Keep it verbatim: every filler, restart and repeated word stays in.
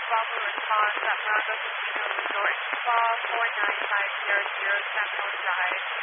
Bravo response at Marago Casino Resort, Spa four nine five zero zero Sentinel Drive.